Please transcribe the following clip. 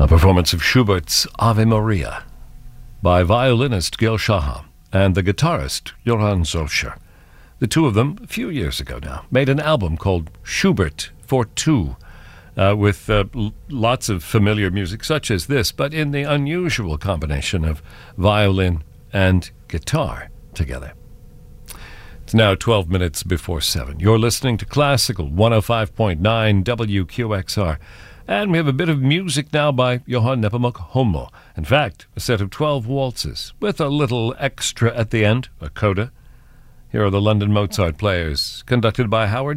performance of Schubert's Ave Maria by violinist Gil Shaham and the guitarist Johann Solscher. The two of them, a few years ago now, made an album called Schubert for Two, with lots of familiar music such as this, but in the unusual combination of violin and guitar together. It's now 12 minutes before 7. You're listening to Classical 105.9 WQXR. And we have a bit of music now by Johann Nepomuk Hummel. In fact, a set of 12 waltzes with a little extra at the end, a coda. Here are the London Mozart Players, conducted by Howard